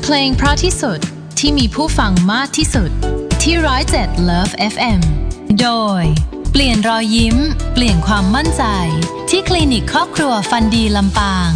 เพลงเพราะที่สุดที่มีผู้ฟังมากที่สุดที่107 Love FM โดยเปลี่ยนรอยยิ้มเปลี่ยนความมั่นใจที่คลินิกครอบครัวฟันดีลำปาง